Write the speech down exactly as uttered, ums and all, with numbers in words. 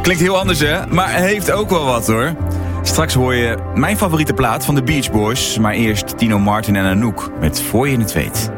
Klinkt heel anders, hè? Maar heeft ook wel wat, hoor. Straks hoor je mijn favoriete plaat van de Beach Boys. Maar eerst Tino Martin en Anouk met Voor je het weet.